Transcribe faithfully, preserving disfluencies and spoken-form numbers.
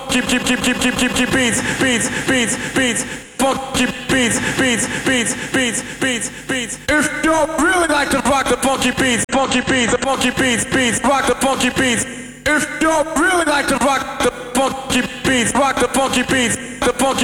keep keep keep keep keep keep keep beats beats beats beats funky beats beats beats beats beats beats. If you really like to rock the funky beats, funky beats, the funky beats beats, rock the funky beats. If you really like to rock the funky beats, rock the funky beats, the funky